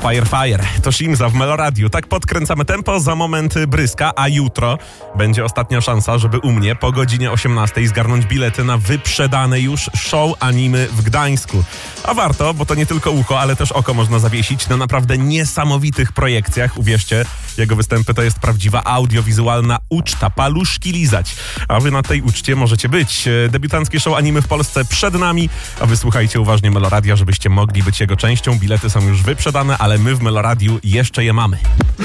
Fire, fire. To Shimza w Meloradiu. Tak podkręcamy tempo, za moment Bryska, a jutro będzie ostatnia szansa, żeby u mnie po godzinie 18 zgarnąć bilety na wyprzedane już show anime w Gdańsku. A warto, bo to nie tylko ucho, ale też oko można zawiesić na naprawdę niesamowitych projekcjach. Uwierzcie, jego występy to jest prawdziwa audiowizualna uczta, paluszki lizać. A wy na tej uczcie możecie być. Debiutanckie show anime w Polsce przed nami, a wy słuchajcie uważnie Meloradia, żebyście mogli być jego częścią. Bilety są już wyprzedane, ale my w Meloradiu jeszcze je mamy.